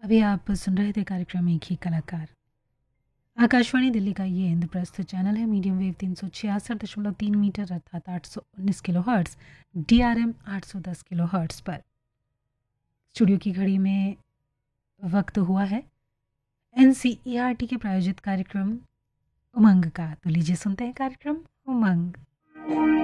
अभी आप सुन रहे थे कार्यक्रम एक ही कलाकार। आकाशवाणी दिल्ली का ये इंद्रप्रस्थ चैनल है। मीडियम वेव 366.3 मीटर अर्थात 819 kilo hertz, DRM 810 kilo hertz पर। स्टूडियो की घड़ी में वक्त हुआ है NCERT के प्रायोजित कार्यक्रम उमंग का। तो लीजिए सुनते हैं कार्यक्रम उमंग।